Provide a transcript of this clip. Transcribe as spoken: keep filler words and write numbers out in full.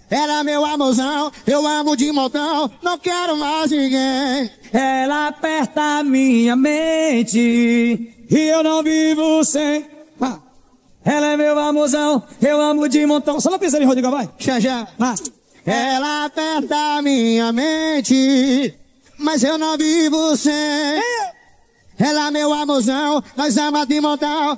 Ela é meu amorzão, eu amo de montão, não quero mais ninguém. Ela aperta a minha mente e eu não vivo sem. Ah. Ela é meu amorzão, eu amo de montão. Só uma pisada, Rodrigo, vai. Já, já. Ah. Ela aperta a minha mente, mas eu não vivo sem. Ela é meu amorzão, nós amamos de montão,